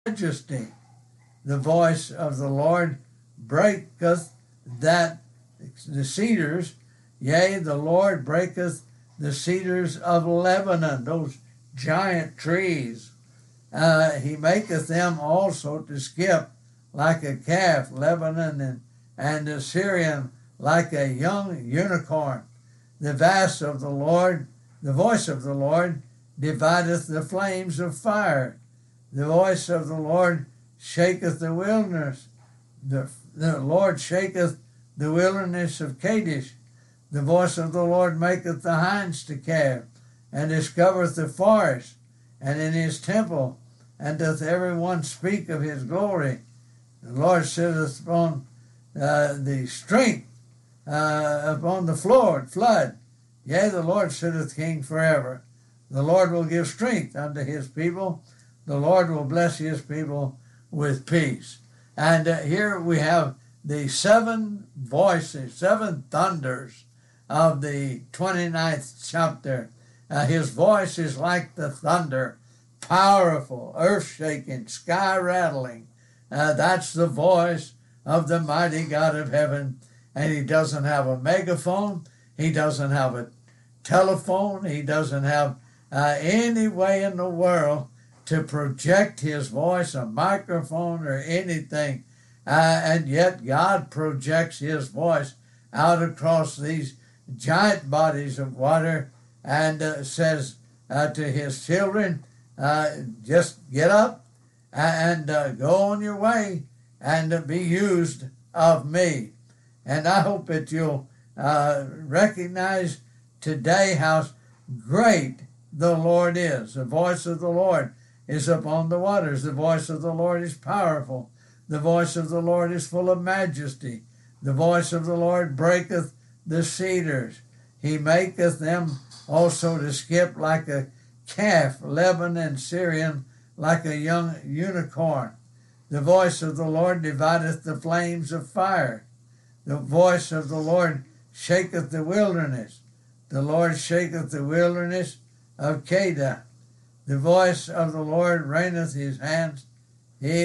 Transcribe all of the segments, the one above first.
majesty. The voice of the Lord breaketh that the cedars, yea, the Lord breaketh the cedars of Lebanon, those giant trees. He maketh them also to skip like a calf, Lebanon and the Syrian like a young unicorn. The voice of the Lord divideth the flames of fire. The voice of the Lord shaketh the wilderness. The Lord shaketh the wilderness of Kadesh. The voice of the Lord maketh the hinds to calve, and discovereth the forest, and in his temple, and doth every one speak of his glory. The Lord sitteth upon the strength, upon the flood. Yea, the Lord sitteth king forever. The Lord will give strength unto his people. The Lord will bless his people with peace. And here we have the 7 voices, 7 thunders of the 29th chapter. His voice is like the thunder, powerful, earth-shaking, sky-rattling. That's the voice of the mighty God of heaven. And he doesn't have a megaphone. He doesn't have a telephone. He doesn't have any way in the world to project his voice, a microphone or anything. And yet God projects his voice out across these giant bodies of water and says to his children, just get up and go on your way and be used of me. And I hope that you'll recognize today how great the Lord is. The voice of the Lord is upon the waters. The voice of the Lord is powerful. The voice of the Lord is full of majesty. The voice of the Lord breaketh the cedars. He maketh them also to skip like a calf, Lebanon and Syrian like a young unicorn. The voice of the Lord divideth the flames of fire. The voice of the Lord shaketh the wilderness. The Lord shaketh the wilderness of Kadesh. The voice of the Lord reigneth his hands. He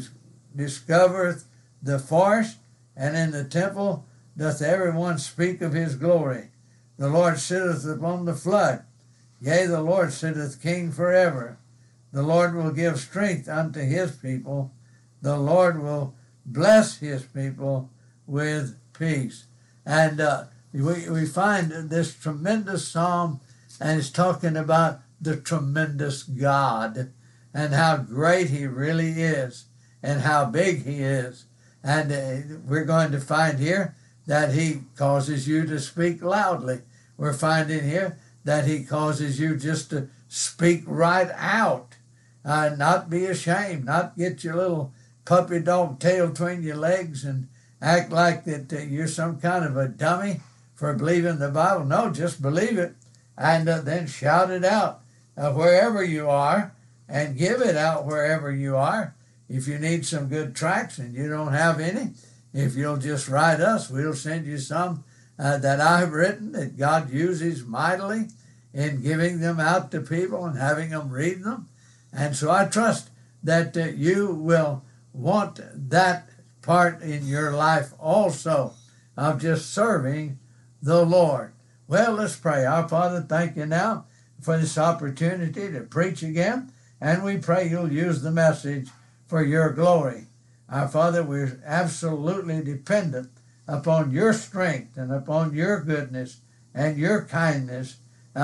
discovereth the forest, and in the temple doth every one speak of his glory. The Lord sitteth upon the flood. Yea, the Lord sitteth king forever. The Lord will give strength unto his people. The Lord will bless his people with peace. And we find this tremendous psalm, and it's talking about the tremendous God and how great he really is and how big he is. And we're going to find here that he causes you to speak loudly. We're finding here that he causes you just to speak right out, not be ashamed, not get your little puppy dog tail between your legs and act like that you're some kind of a dummy for believing the Bible. No, just believe it and then shout it out wherever you are and give it out wherever you are. If you need some good tracts and you don't have any, if you'll just write us, we'll send you some that I've written that God uses mightily in giving them out to people and having them read them. And so I trust that you will want that part in your life also of just serving the Lord. Well, let's pray. Our Father, thank you now for this opportunity to preach again, and we pray you'll use the message for your glory. Our Father, we're absolutely dependent upon your strength and upon your goodness and your kindness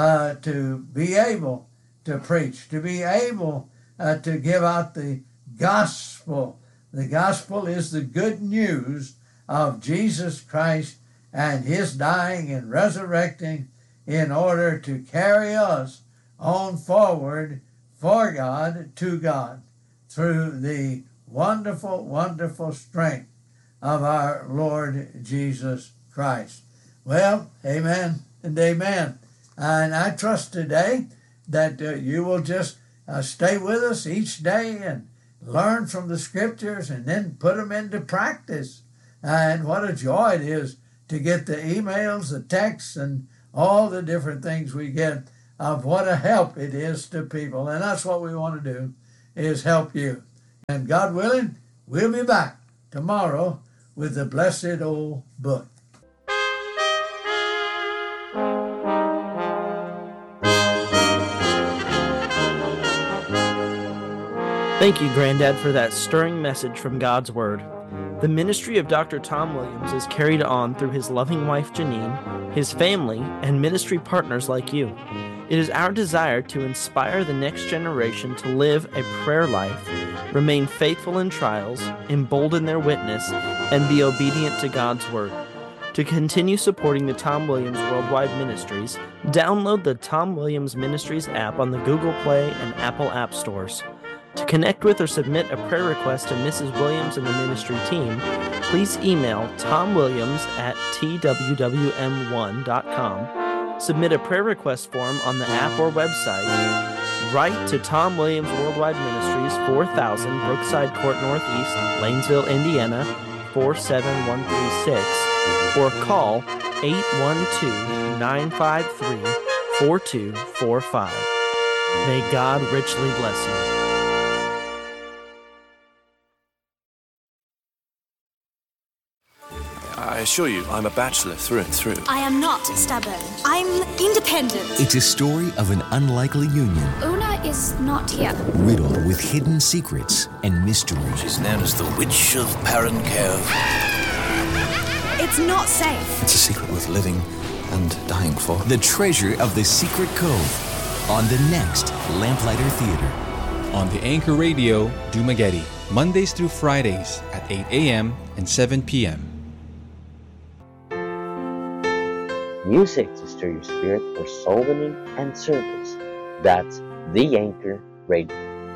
to be able to preach, to be able to give out the gospel. The gospel is the good news of Jesus Christ and his dying and resurrecting in order to carry us on forward for God, to God, through the wonderful, wonderful strength of our Lord Jesus Christ. Well, amen and amen. And I trust today that you will just stay with us each day and learn from the scriptures and then put them into practice. And what a joy it is to get the emails, the texts, and all the different things we get of what a help it is to people. And that's what we want to do, is help you. And God willing, we'll be back tomorrow with the blessed old book. Thank you, Granddad, for that stirring message from God's Word. The ministry of Dr. Tom Williams is carried on through his loving wife, Janine, his family, and ministry partners like you. It is our desire to inspire the next generation to live a prayer life, remain faithful in trials, embolden their witness, and be obedient to God's Word. To continue supporting the Tom Williams Worldwide Ministries, download the Tom Williams Ministries app on the Google Play and Apple App Stores. To connect with or submit a prayer request to Mrs. Williams and the ministry team, please email tomwilliams@twwm1.com, submit a prayer request form on the app or website, write to Tom Williams Worldwide Ministries, 4000 Brookside Court Northeast, Lanesville, Indiana, 47136, or call 812-953-4245. May God richly bless you. I assure you, I'm a bachelor through and through. I am not stubborn. I'm independent. It's a story of an unlikely union. Una is not here. Riddled with hidden secrets and mysteries. She's known as the Witch of Perrin Cove. It's not safe. It's a secret worth living and dying for. The treasure of the Secret Cove on the next Lamplighter Theater. On the Anchor Radio, Dumaguete, Mondays through Fridays at 8 a.m. and 7 p.m. Music to stir your spirit for soul winning and service. That's the Anchor Radio.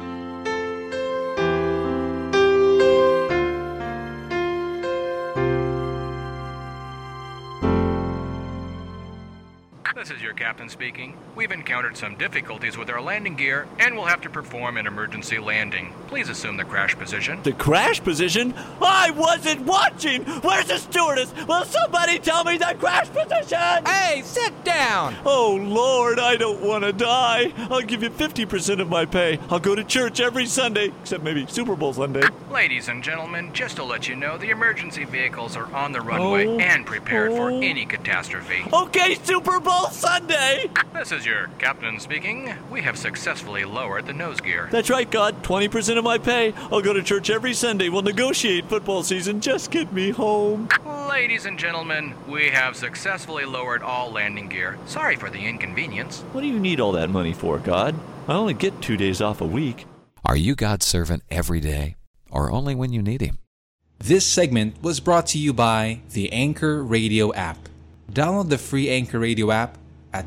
This is your captain speaking. We've encountered some difficulties with our landing gear and will have to perform an emergency landing. Please assume the crash position. The crash position? I wasn't watching! Where's the stewardess? Will somebody tell me the crash position? Hey, sit down! Oh, Lord, I don't want to die. I'll give you 50% of my pay. I'll go to church every Sunday, except maybe Super Bowl Sunday. Ladies and gentlemen, just to let you know, the emergency vehicles are on the runway and prepared for any catastrophe. Okay, Super Bowl Sunday! This is your captain speaking. We have successfully lowered the nose gear. That's right, God. 20% of my pay. I'll go to church every Sunday. We'll negotiate football season. Just get me home. Ladies and gentlemen, we have successfully lowered all landing gear. Sorry for the inconvenience. What do you need all that money for, God? I only get 2 days off a week. Are you God's servant every day or only when you need Him? This segment was brought to you by the Anchor Radio app. Download the free Anchor Radio app at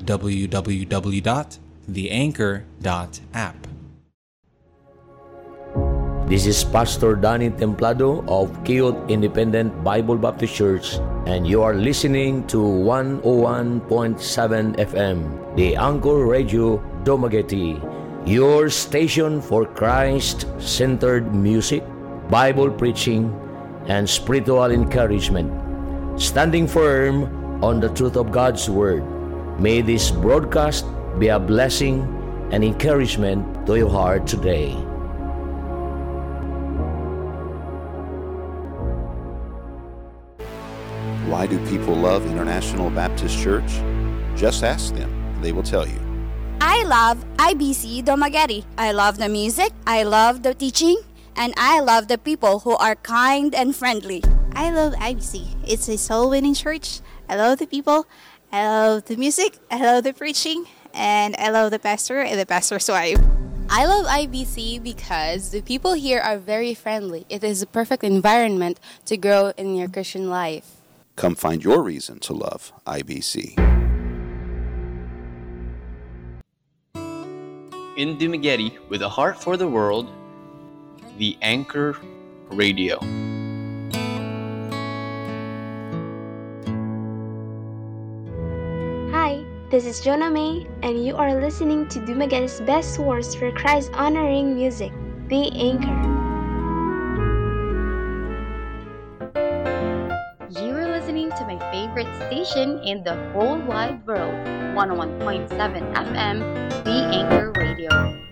www.theanchor.app. This is Pastor Danny Templado of Kiyot Independent Bible Baptist Church, and you are listening to 101.7 FM, the Anchor Radio Dumaguete, your station for Christ-centered music, Bible preaching, and spiritual encouragement. Standing firm on the truth of God's Word, may this broadcast be a blessing and encouragement to your heart today. Why do people love International Baptist Church? Just ask them. They will tell you. I love IBC Dumaguete. I love the music, I love the teaching, and I love the people who are kind and friendly. I love IBC. It's a soul-winning church. I love the people, I love the music, I love the preaching, and I love the pastor and the pastor's wife. I love IBC because the people here are very friendly. It is a perfect environment to grow in your Christian life. Come find your reason to love IBC. In Dumaguete, with a heart for the world, the Anchor Radio. Hi, this is Jonah May, and you are listening to Dumaguete's best source for Christ-honoring music, The Anchor. You are listening to my favorite station in the whole wide world, 101.7 FM, The Anchor Radio.